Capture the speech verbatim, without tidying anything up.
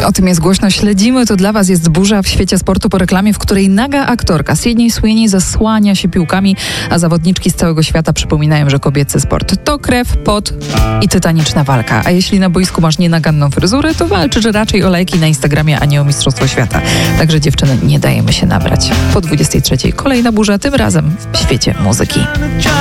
O tym jest głośno, śledzimy, to dla Was jest burza w świecie sportu po reklamie, w której naga aktorka Sydney Sweeney zasłania się piłkami, a zawodniczki z całego świata przypominają, że kobiecy sport to krew, pot i tytaniczna walka. A jeśli na boisku masz nienaganną fryzurę, to walczysz raczej o lajki na Instagramie, a nie o Mistrzostwo Świata. Także dziewczyny, nie dajemy się nabrać. Po dwudziestej trzeciej kolejna burza, tym razem w świecie muzyki.